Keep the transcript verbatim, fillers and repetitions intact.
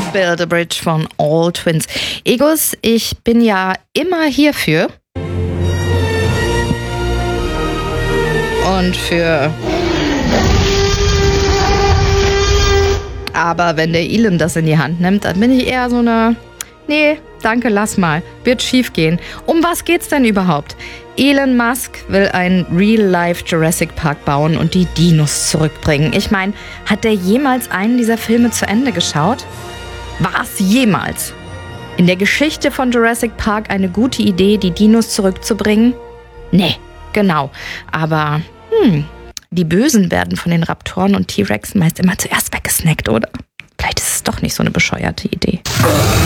Build a Bridge von All Twins. Egos, ich bin ja immer hierfür. Und für... Aber wenn der Elon das in die Hand nimmt, dann bin ich eher so eine... Nee, danke, lass mal. Wird schief gehen. Um was geht's denn überhaupt? Elon Musk will einen Real-Life Jurassic Park bauen und die Dinos zurückbringen. Ich meine, hat der jemals einen dieser Filme zu Ende geschaut? War es jemals in der Geschichte von Jurassic Park eine gute Idee, die Dinos zurückzubringen? Nee, genau. Aber, hm, die Bösen werden von den Raptoren und T-Rex meist immer zuerst weggesnackt, oder? Vielleicht ist es doch nicht so eine bescheuerte Idee.